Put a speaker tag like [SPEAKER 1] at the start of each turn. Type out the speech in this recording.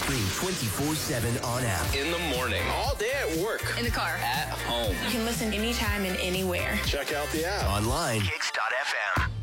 [SPEAKER 1] Stream 24/7 on app.
[SPEAKER 2] In the morning.
[SPEAKER 3] All day at work.
[SPEAKER 4] In the car.
[SPEAKER 2] At home.
[SPEAKER 4] You can listen anytime and anywhere.
[SPEAKER 3] Check out the app.
[SPEAKER 1] Online. Kicks.fm.